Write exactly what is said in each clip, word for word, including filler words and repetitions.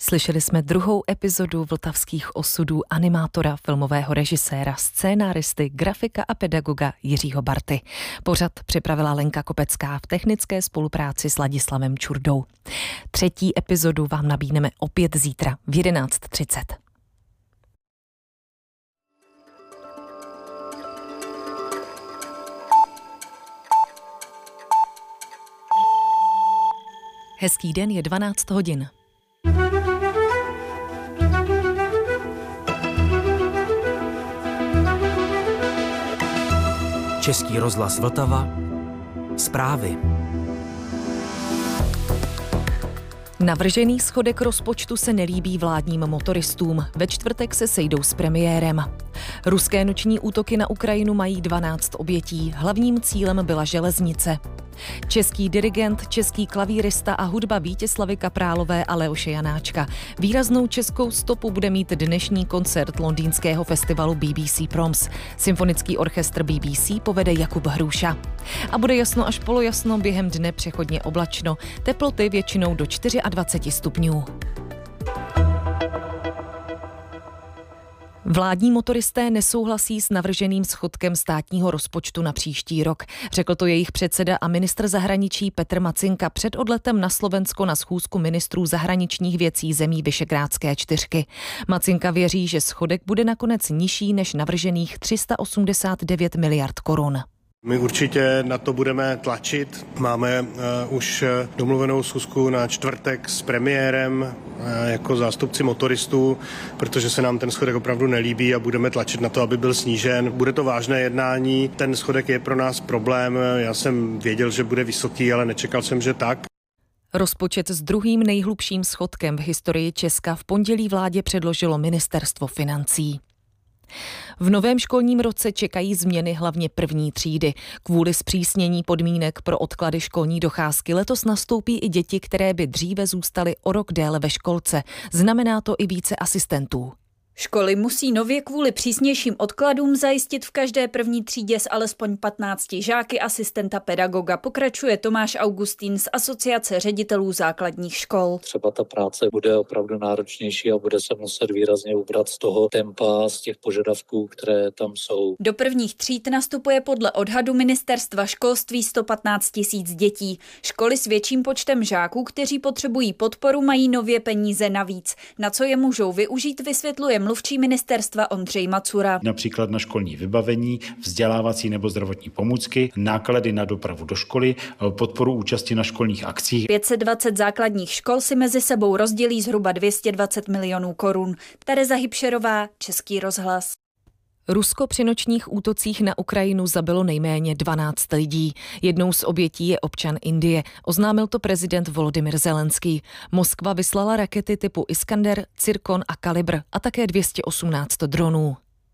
Slyšeli jsme druhou epizodu Vltavských osudů animátora, filmového režiséra, scénáristy, grafika a pedagoga Jiřího Barty. Pořad připravila Lenka Kopecká v technické spolupráci s Ladislavem Čurdou. Třetí epizodu vám nabídneme opět zítra v jedenáct třicet. Hezký den, je dvanáct hodin. Český rozhlas Vltava. Zprávy. Navržený schodek rozpočtu se nelíbí vládním motoristům. Ve čtvrtek se sejdou s premiérem. Ruské noční útoky na Ukrajinu mají dvanáct obětí. Hlavním cílem byla železnice. Český dirigent, český klavírista a hudba Vítězslavy Kaprálové a Leoše Janáčka. Výraznou českou stopu bude mít dnešní koncert londýnského festivalu B B C Proms. Symfonický orchestr B B C povede Jakub Hruša. A bude jasno až polojasno, během dne přechodně oblačno. Teploty většinou do dvacet čtyři stupňů. Vládní motoristé nesouhlasí s navrženým schodkem státního rozpočtu na příští rok. Řekl to jejich předseda a ministr zahraničí Petr Macinka před odletem na Slovensko na schůzku ministrů zahraničních věcí zemí Visegrádské čtyřky. Macinka věří, že schodek bude nakonec nižší než navržených tři sta osmdesát devět miliard korun. My určitě na to budeme tlačit. Máme uh, už domluvenou schůzku na čtvrtek s premiérem uh, jako zástupci motoristů, protože se nám ten schodek opravdu nelíbí a budeme tlačit na to, aby byl snížen. Bude to vážné jednání, ten schodek je pro nás problém. Já jsem věděl, že bude vysoký, ale nečekal jsem, že tak. Rozpočet s druhým nejhlubším schodkem v historii Česka v pondělí vládě předložilo Ministerstvo financí. V novém školním roce čekají změny hlavně první třídy. Kvůli zpřísnění podmínek pro odklady školní docházky letos nastoupí i děti, které by dříve zůstaly o rok déle ve školce. Znamená to i více asistentů. Školy musí nově kvůli přísnějším odkladům zajistit v každé první třídě s alespoň patnácti žáky asistenta pedagoga, pokračuje Tomáš Augustín z Asociace ředitelů základních škol. Třeba ta práce bude opravdu náročnější a bude se muset výrazně ubrat z toho tempa, z těch požadavků, které tam jsou. Do prvních tříd nastupuje podle odhadu Ministerstva školství sto patnáct tisíc dětí. Školy s větším počtem žáků, kteří potřebují podporu, mají nově peníze navíc. Na co je můžou využít, vysvětluje mluvčí ministerstva Ondřej Macura. Například na školní vybavení, vzdělávací nebo zdravotní pomůcky, náklady na dopravu do školy, podporu účasti na školních akcích. pět set dvacet základních škol si mezi sebou rozdělí zhruba dvě stě dvacet milionů korun. Tereza Hybšerová, Český rozhlas. Rusko při nočních útocích na Ukrajinu zabilo nejméně dvanáct lidí. Jednou z obětí je občan Indie. Oznámil to prezident Volodymyr Zelenský. Moskva vyslala rakety typu Iskander, Cirkon a Kalibr a také dvě stě osmnáct dronů.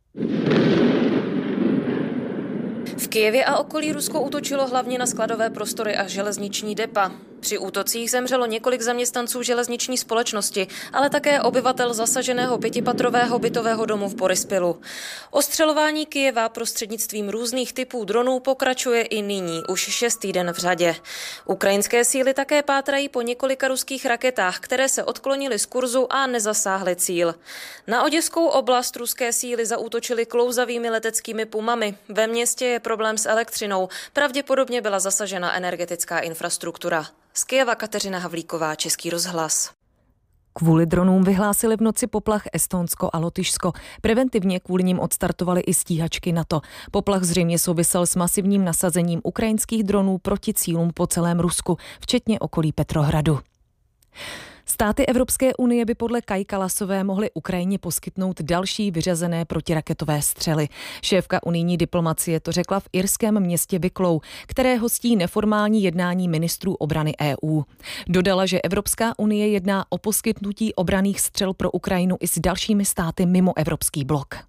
V Kyjevě a okolí Rusko útočilo hlavně na skladové prostory a železniční depa. Při útocích zemřelo několik zaměstnanců železniční společnosti, ale také obyvatel zasaženého pětipatrového bytového domu v Borispilu. Ostřelování Kyjeva prostřednictvím různých typů dronů pokračuje i nyní, už šestý den v řadě. Ukrajinské síly také pátrají po několika ruských raketách, které se odklonily z kurzu a nezasáhly cíl. Na Oděskou oblast ruské síly zaútočily klouzavými leteckými pumami. Ve městě je problém s elektřinou, pravděpodobně byla zasažena energetická infrastruktura. Z Kyjeva Kateřina Havlíková, Český rozhlas. Kvůli dronům vyhlásili v noci poplach Estonsko a Lotyšsko. Preventivně kvůli nim odstartovaly i stíhačky NATO. Poplach zřejmě souvisel s masivním nasazením ukrajinských dronů proti cílům po celém Rusku, včetně okolí Petrohradu. Státy Evropské unie by podle Kaji Kalasové mohly Ukrajině poskytnout další vyřazené protiraketové střely. Šéfka unijní diplomacie to řekla v irském městě Wicklow, které hostí neformální jednání ministrů obrany E U. Dodala, že Evropská unie jedná o poskytnutí obranných střel pro Ukrajinu i s dalšími státy mimo evropský blok.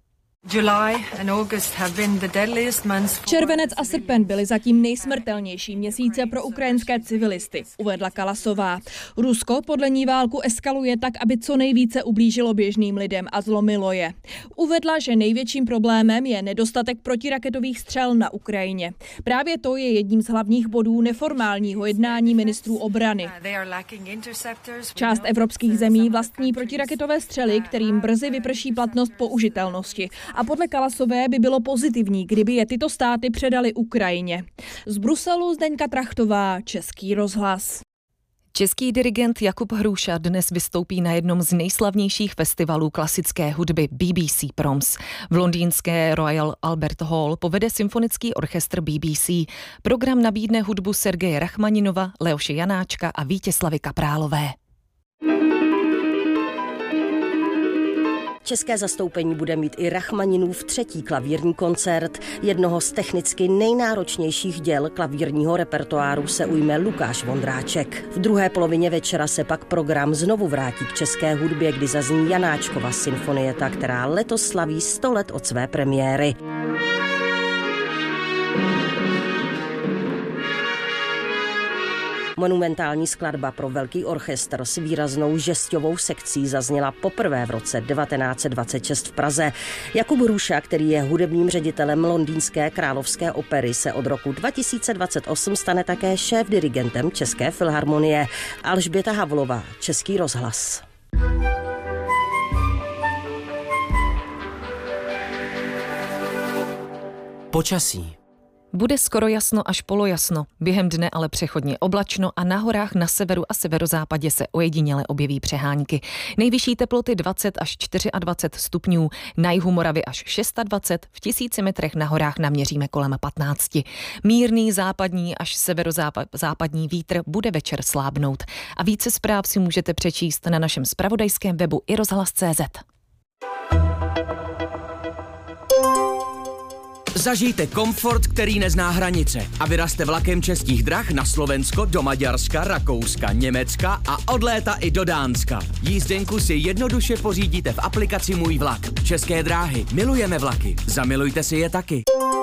Červenec a srpen byly zatím nejsmrtelnější měsíce pro ukrajinské civilisty, uvedla Kalasová. Rusko podle ní válku eskaluje tak, aby co nejvíce ublížilo běžným lidem a zlomilo je. Uvedla, že největším problémem je nedostatek protiraketových střel na Ukrajině. Právě to je jedním z hlavních bodů neformálního jednání ministrů obrany. Část evropských zemí vlastní protiraketové střely, kterým brzy vyprší platnost použitelnosti. A podle Kalasové by bylo pozitivní, kdyby je tyto státy předaly Ukrajině. Z Bruselu Zdeňka Trachtová, Český rozhlas. Český dirigent Jakub Hruša dnes vystoupí na jednom z nejslavnějších festivalů klasické hudby B B C Proms. V londýnské Royal Albert Hall povede symfonický orchestr B B C. Program nabídne hudbu Sergeje Rachmaninova, Leoše Janáčka a Vítězslavy Kaprálové. České zastoupení bude mít i Rachmaninův třetí klavírní koncert. Jednoho z technicky nejnáročnějších děl klavírního repertoáru se ujme Lukáš Vondráček. V druhé polovině večera se pak program znovu vrátí k české hudbě, kdy zazní Janáčkova symfonieta, která letos slaví sto let od své premiéry. Monumentální skladba pro velký orchestr s výraznou žesťovou sekcí zazněla poprvé v roce devatenáct set dvacet šest v Praze. Jakub Hruša, který je hudebním ředitelem Londýnské královské opery, se od roku dva tisíce dvacet osm stane také šéf-dirigentem České filharmonie. Alžběta Havlová, Český rozhlas. Počasí. Bude skoro jasno až polojasno, během dne ale přechodně oblačno a na horách na severu a severozápadě se ojediněle objeví přehánky. Nejvyšší teploty dvacet až dvacet čtyři stupňů, na jihu Moravy až dvacet šest, v tisíci metrech na horách naměříme kolem patnáct. Mírný západní až severozápadní vítr bude večer slábnout. A více zpráv si můžete přečíst na našem zpravodajském webu i rozhlas tečka cé zet. Zažijte komfort, který nezná hranice a vyrazte vlakem Českých drah na Slovensko, do Maďarska, Rakouska, Německa a od léta i do Dánska. Jízdenku si jednoduše pořídíte v aplikaci Můj vlak. České dráhy, milujeme vlaky, zamilujte si je taky.